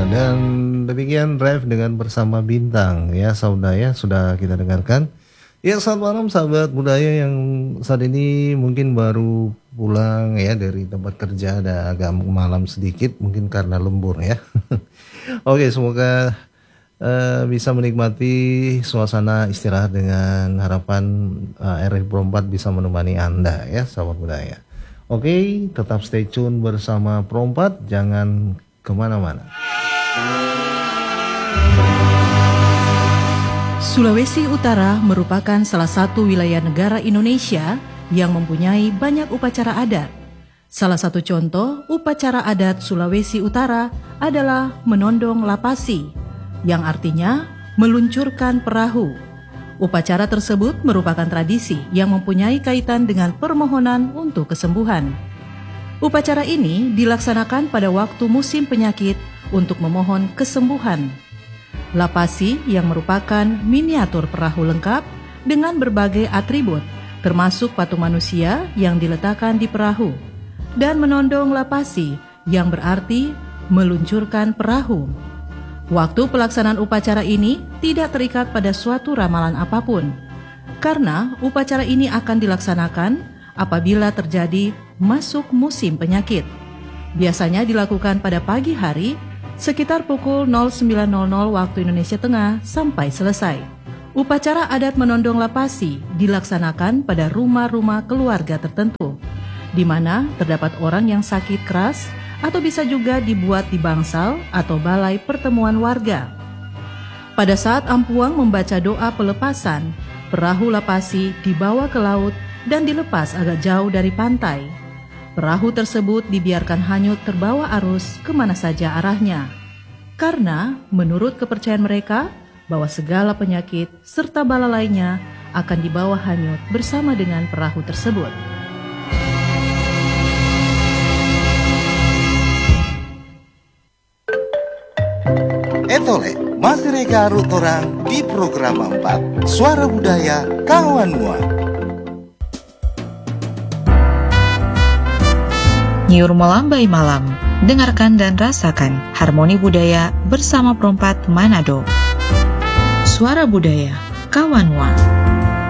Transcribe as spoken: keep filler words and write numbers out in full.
dan demikian Drive dengan Bersama Bintang ya saudara, sudah kita dengarkan. Ya, selamat malam sahabat budaya yang saat ini mungkin baru pulang ya dari tempat kerja, ada agak malam sedikit mungkin karena lembur ya. Oke, semoga uh, bisa menikmati suasana istirahat dengan harapan uh, R F Pro empat bisa menemani Anda ya sahabat budaya. Oke, tetap stay tune bersama Pro empat, jangan kemana-mana. Sulawesi Utara merupakan salah satu wilayah negara Indonesia yang mempunyai banyak upacara adat. Salah satu contoh upacara adat Sulawesi Utara adalah menondong lapasi, yang artinya meluncurkan perahu. Upacara tersebut merupakan tradisi yang mempunyai kaitan dengan permohonan untuk kesembuhan. Upacara ini dilaksanakan pada waktu musim penyakit untuk memohon kesembuhan. Lapasi yang merupakan miniatur perahu lengkap dengan berbagai atribut, termasuk patung manusia yang diletakkan di perahu, dan menondong lapasi yang berarti meluncurkan perahu. Waktu pelaksanaan upacara ini tidak terikat pada suatu ramalan apapun, karena upacara ini akan dilaksanakan apabila terjadi masuk musim penyakit. Biasanya dilakukan pada pagi hari, sekitar pukul nol sembilan nol nol waktu Indonesia Tengah sampai selesai. Upacara adat menondong lapasi dilaksanakan pada rumah-rumah keluarga tertentu, di mana terdapat orang yang sakit keras, atau bisa juga dibuat di bangsal atau balai pertemuan warga. Pada saat ampuang membaca doa pelepasan, perahu lapasi dibawa ke laut dan dilepas agak jauh dari pantai. Perahu tersebut dibiarkan hanyut terbawa arus kemana saja arahnya, karena menurut kepercayaan mereka bahwa segala penyakit serta bala lainnya akan dibawa hanyut bersama dengan perahu tersebut. Etole, masih reka rutorang di program empat Suara Budaya Kawan Mua. Nyiur melambai malam, dengarkan dan rasakan harmoni budaya bersama Pro empat Manado. Suara Budaya Kawan Mua.